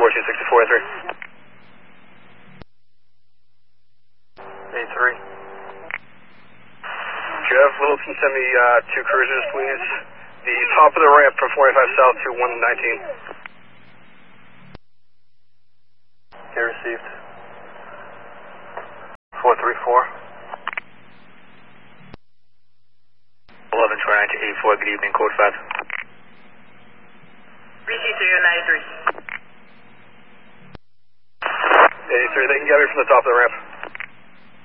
264, 264, 83. Jeff, Littleton, send me 2 cruisers, please. The top of the ramp from 45 south to 119. Okay, received. 434. 1129 to 84, good evening, code 5. BC 93. 83, they can get me from the top of the ramp.